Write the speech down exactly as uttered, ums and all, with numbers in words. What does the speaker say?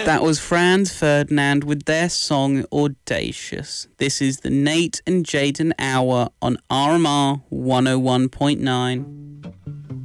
That was Franz Ferdinand with their song Audacious. This is the Nate and Jaden Hour on R M R one oh one point nine.